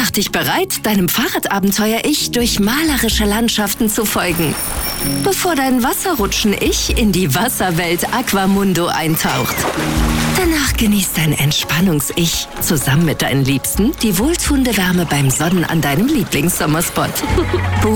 Mach dich bereit, deinem Fahrradabenteuer-Ich durch malerische Landschaften zu folgen, bevor dein Wasserrutschen-Ich in die Wasserwelt Aquamundo eintaucht. Danach genießt dein Entspannungs-Ich zusammen mit deinen Liebsten die wohltuende Wärme beim Sonnen an deinem Lieblingssommerspot.